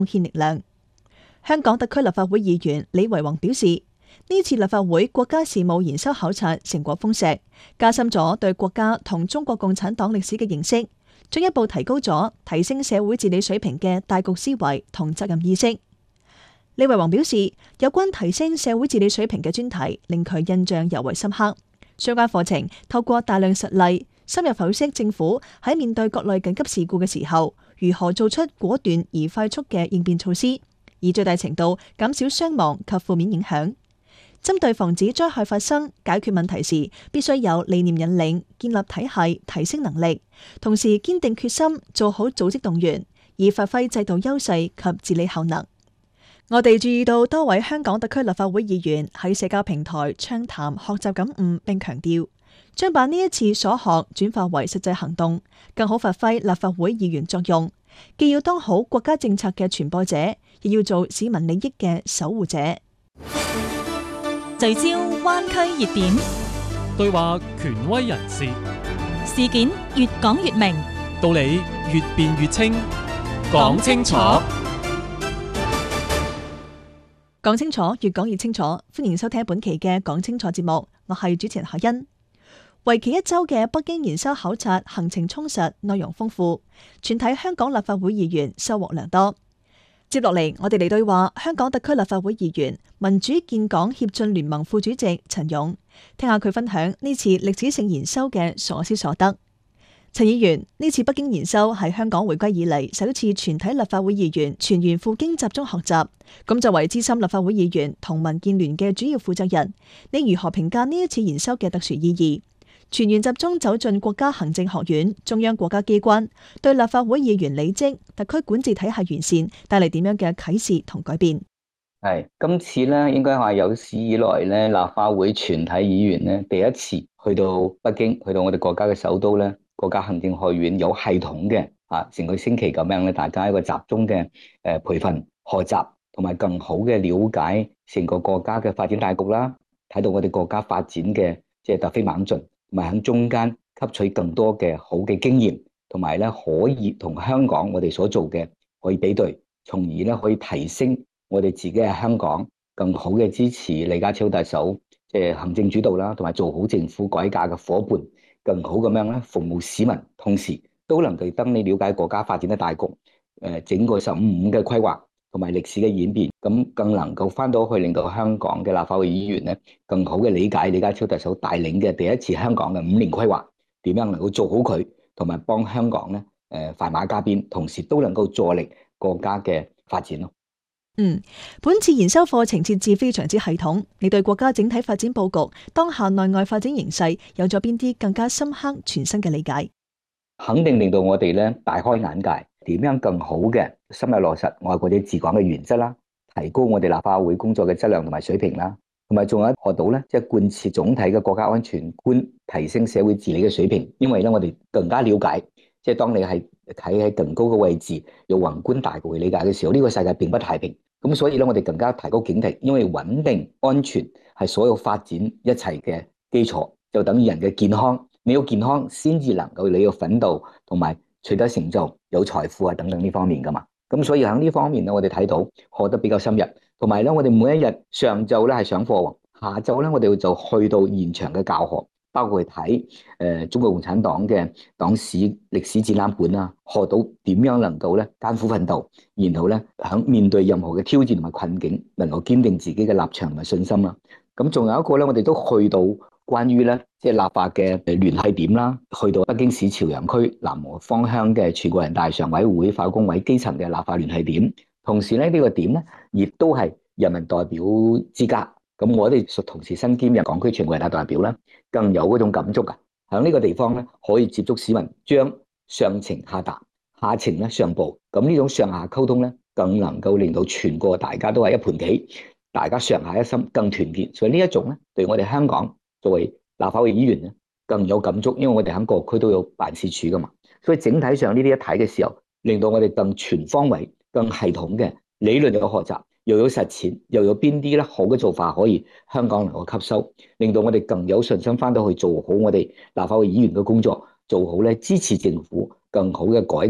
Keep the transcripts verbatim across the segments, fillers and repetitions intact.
貢獻力量。香港特區立法會議員李惟宏表示，呢次立法會國家事務研修考察成果豐碩，加深咗對國家同中國共產黨歷史嘅認識，進一步提高咗提升社會治理水平嘅大局思維同責任意識。李惟宏表示，有關提升社會治理水平嘅專題令佢印象尤為深刻。相關課程透過大量實例，深入剖析政府喺面對各類緊急事故嘅時候，如何做出果斷而快速嘅應變措施，以最大程度減少傷亡及負面影響。針對防止災害發生、解決問題時，必須有理念引領，建立體系，提升能力，同時堅定決心做好組織動員，以發揮制度優勢及治理效能。我哋注意到多位香港特區立法會議員喺社交平台暢談學習感悟，並強調將把呢一次所學轉化為實際行動，更好發揮立法會議員作用，既要當好國家政策嘅傳播者，亦要做市民利益嘅守護者。 聚焦灣區熱點， 對話權威人士， 事件越講越明， 道理越辯越清，講清楚。 講清楚，越講越清楚。歡迎收聽本期嘅講清楚節目，我係主持人夏欣。為期一周嘅北京研修考察行程充實，內容豐富，全體香港立法會議員收穫良多。接落嚟，我哋嚟對話香港特區立法會議員、民主建港協進聯盟副主席陳勇，聽下佢分享呢次歷史性研修嘅所思所得。陳議員，呢次北京研修係香港回歸以嚟首次全體立法會議員全員赴京集中學習。咁作為資深立法會議員同民建聯嘅主要負責人，你如何評價呢一次研修嘅特殊意義？全員集中走進國家行政學院、中央國家機關，對立法會議員履職、特區管治體系完善帶嚟點樣嘅啟示同改變？ 係今次咧，應該話有史以來咧，立法會全體議員咧第一次去到北京，去到我哋國家嘅首都咧，國家行政學院有系統嘅啊，成個星期咁樣咧，大家一個集中嘅誒培訓、學習，同埋更好嘅了解成個國家嘅發展大局啦，睇到我哋國家發展嘅即係突飛猛進，同埋喺中間吸取更多嘅好嘅經驗，同埋咧可以同香港我哋所做嘅可以比對，從而咧可以提升我哋自己喺香港更好嘅支持李家超特首即係行政主導啦，同埋做好政府改革嘅夥伴，更好咁樣咧服務市民，同時都能夠等你了解國家發展嘅大局，誒整個十五五嘅規劃同埋歷史嘅演變，咁更能夠翻到去令到香港嘅立法會議員咧更好嘅理解李家超特首帶領嘅第一次香港嘅五年規劃點樣能夠做好佢，同埋幫香港咧誒快馬加鞭，同時都能夠助力國家嘅發展咯。 嗯，本次研修課程設置非常之系統，你對國家整體發展布局、當下內外發展形勢有咗邊啲更加深刻、全新嘅理解？ 肯定令到我哋咧大開眼界，點樣更好嘅深入落實愛國者治港嘅原則啦，提高我哋立法會工作嘅質量同埋水平啦，同埋仲有學到咧即係貫徹總體嘅國家安全觀，提升社會治理嘅水平。因為咧我哋更加了解，即係當你係企喺更高嘅位置，有宏觀大局嘅理解嘅時候，呢個世界並不太平。咁所以咧，我哋更加提高警惕，因為穩定安全係所有發展一齊嘅基礎，就等於人嘅健康。你要健康先至能夠你要奮鬥同埋取得成就、有財富啊等等呢方面噶嘛。咁所以喺呢方面咧，我哋睇到學得比較深入，同埋咧，我哋每一日上晝咧係上課，下晝咧我哋就去到現場嘅教學。包括睇誒中國共產黨嘅黨史歷史展覽館啦，學到點樣能夠咧艱苦奮鬥，然後咧喺面對任何嘅挑戰同埋困境，能夠堅定自己嘅立場同埋信心啦。咁仲有一個咧，我哋都去到關於咧即係立法嘅聯繫點啦，去到北京市朝陽區南和坊鄉嘅全國人大常委會法工委基層嘅立法聯繫點，同時咧呢個點咧亦都係人民代表之家。咁我哋同時身兼任港區全國人大代表咧，更有嗰種感觸啊！喺呢個地方咧，可以接觸市民，將上情下達，下情咧上報。咁呢種上下溝通咧，更能夠令到全國大家都係一盤棋，大家上下一心，更團結。所以呢一種咧，對我哋香港作為立法會議員咧，更有感觸，因為我哋喺各區都有辦事處噶嘛。所以整體上呢啲一睇嘅時候，令到我哋更全方位、更系統嘅理論嘅學習。又有實踐，又有邊啲咧好嘅做法可以香港能夠吸收，令到我哋更有信心翻到去做好我哋立法會議員嘅工作，做好咧支持政府更好嘅改革，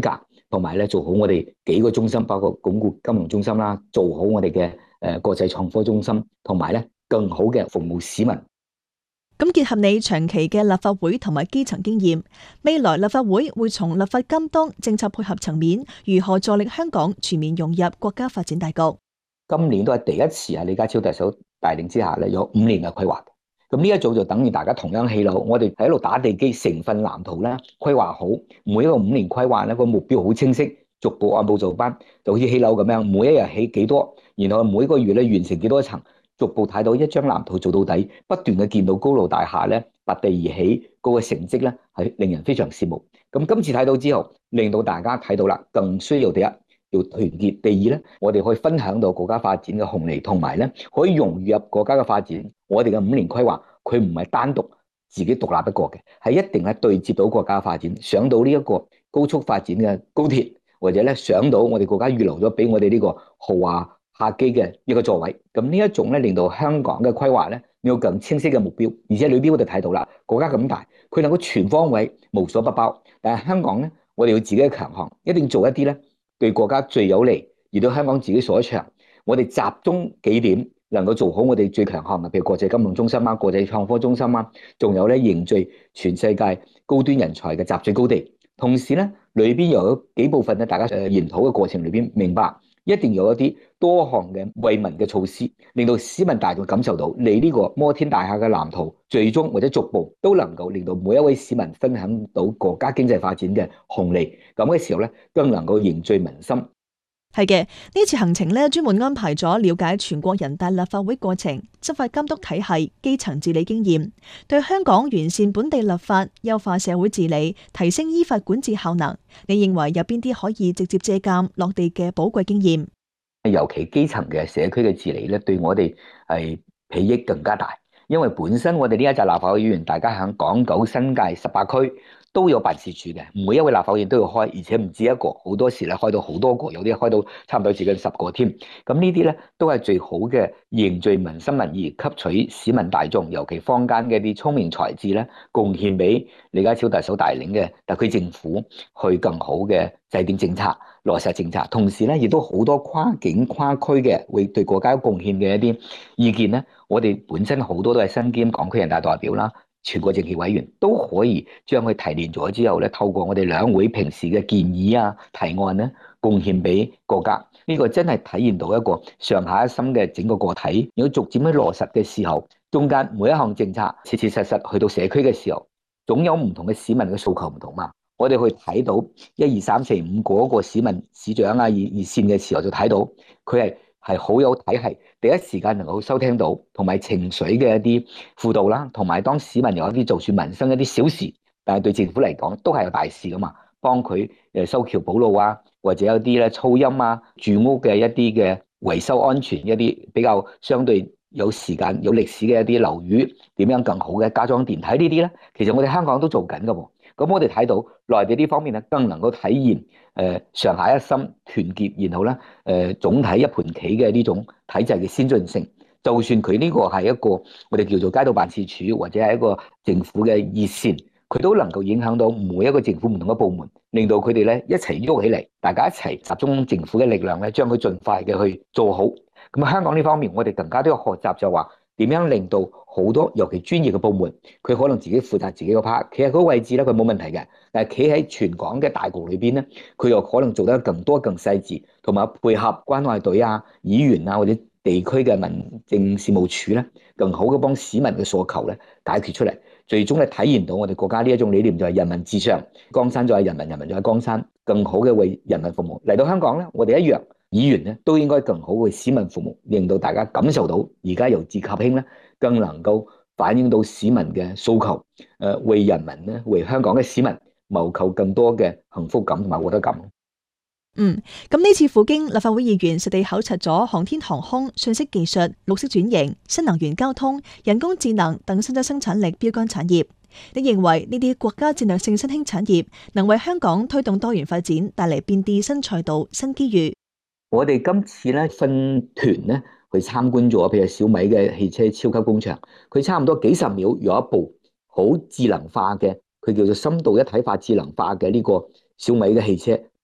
同埋咧做好我哋幾個中心，包括鞏固金融中心啦，做好我哋嘅誒國際創科中心，同埋咧更好嘅服務市民。 咁結合你長期嘅立法會同埋基層經驗，未來立法會會從立法監督、政策配合層面，如何助力香港全面融入國家發展大局？ 今年都係第一次喺李家超特首帶領之下咧，有五年嘅規劃。咁呢一組就等於大家同樣起樓，我哋喺度打地基，成份藍圖咧規劃好，每一個五年規劃咧個目標好清晰，逐步按部就班，就好似起樓咁樣，每一日起幾多，然後每個月咧完成幾多層。逐步睇到一張藍圖做到底，不斷嘅見到高樓大廈咧拔地而起嗰個成績咧係令人非常羨慕。咁今次睇到之後，令到大家睇到啦，更需要第一要團結，第二咧我哋可以分享到國家發展嘅紅利，同埋咧可以融入國家嘅發展。我哋嘅五年規劃佢唔係單獨自己獨立一個嘅，係一定係對接到國家發展，上到呢一個高速發展嘅高鐵，或者咧上到我哋國家預留咗俾我哋呢個豪華客機嘅一個座位。咁呢一種咧令到香港嘅規劃咧有更清晰嘅目標，而且裏邊我哋睇到啦，國家咁大，佢能夠全方位無所不包。但係香港咧，我哋要自己嘅強項，一定做一啲咧對國家最有利，而對香港自己所長。我哋集中幾點，能夠做好我哋最強項嘅，譬如國際金融中心啊、國際創科中心啊，仲有咧凝聚全世界高端人才嘅集聚高地。同時咧，裏邊又有幾部分咧，大家誒研討嘅過程裏邊明白。一定要有一啲多項嘅惠民嘅措施，令到市民大眾感受到你呢個摩天大廈嘅藍圖，最終或者逐步都能夠令到每一位市民分享到國家經濟發展嘅紅利。咁嘅時候咧，更能夠凝聚民心。 係嘅，呢次行程咧專門安排咗了解全國人大立法會過程、執法監督體系、基層治理經驗，對香港完善本地立法、優化社會治理、提升依法管治效能，你認為有邊啲可以直接借鑑落地嘅寶貴經驗？ 尤其基層嘅社區嘅治理咧，對我哋係裨益更加大，因為本身我哋呢一紮立法會議員，大家喺港九新界十八區都有辦事處嘅，每一位立法會議員都要開，而且唔止一個，好多時咧開到好多個，有啲開到差唔多接近十個添。咁呢啲咧都係最好嘅凝聚民心民意，吸取市民大眾，尤其坊間嘅啲聰明才智咧，貢獻俾李家超特首帶領嘅特區政府去更好嘅制定政策、落實政策。同時咧，亦都好多跨境跨區嘅會對國家有貢獻嘅一啲意見咧，我哋本身好多都係身兼港區人大代表啦。全國政協委員都可以將佢提煉咗之後咧，透過我哋兩會平時嘅建議啊、提案咧，貢獻俾國家。呢個真係體現到一個上下一心嘅整個個體。如果逐漸去落實嘅時候，中間每一項政策切切實實去到社區嘅時候，總有唔同嘅市民嘅訴求唔同嘛。我哋去睇到一二三四五嗰個市民市長啊、熱熱線嘅時候，就睇到佢係係好有體系，第一時間能夠收聽到，同埋情緒嘅一啲輔導啦，同埋當市民有一啲就算民生一啲小事，但係對政府嚟講都係有大事噶嘛，幫佢誒修橋補路啊，或者有啲咧噪音啊、住屋嘅一啲嘅維修安全一啲比較相對有時間有歷史嘅一啲樓宇點樣更好嘅加裝電梯呢啲咧，其實我哋香港都做緊噶喎。咁我哋睇到內地呢方面咧，更能夠體現誒上下一心團結，然後咧誒總體一盤棋嘅呢種體制嘅先進性。就算佢呢個係一個我哋叫做街道辦事處或者係一個政府嘅熱線，佢都能夠影響到每一個政府唔同嘅部門，令到佢哋咧一齊喐起嚟，大家一齊集中政府嘅力量咧，將佢盡快嘅去做好。咁香港呢方面，我哋更加都要學習就話點樣令到好多尤其專業嘅部門，佢可能自己負責自己個 part，企喺嗰個位置咧，佢冇問題嘅。但係企喺全港嘅大局裏邊咧，佢又可能做得更多更細緻，同埋配合關愛隊啊、議員啊或者地區嘅民政事務處咧，更好嘅幫市民嘅訴求咧解決出嚟，最終咧體現到我哋國家呢一種理念就係人民至上，江山就係人民，人民就係江山，更好嘅為人民服務。嚟到香港咧，我哋一樣。議員咧都應該更好為市民服務，令到大家感受到而家由治及興咧，更能夠反映到市民嘅訴求，誒為人民咧，為香港嘅市民謀求更多嘅幸福感同埋獲得感。 嗯，咁呢次赴京立法會議員實地考察咗航天航空、信息技術、綠色轉型、新能源交通、人工智能等新質生產力標杆產業。你認為呢啲國家戰略性新興產業能為香港推動多元發展帶嚟遍地新賽道、新機遇？ 我哋今次咧分團咧去參觀咗，譬如小米嘅汽車超級工場，佢差唔多幾十秒有一部好智能化嘅，佢叫做深度一體化智能化嘅呢個小米嘅汽車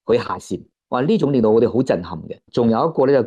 佢下線。哇！呢種令到我哋好震撼嘅。仲有一個咧就